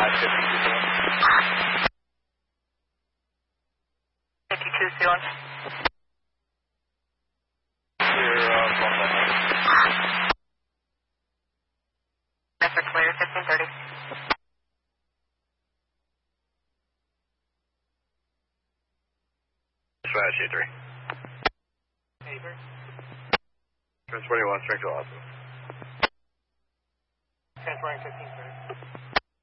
52 C1. Mr. Clear, 1530. Dispatch C3. Paper. Trans 21, strength to Austin. Transferring 1530.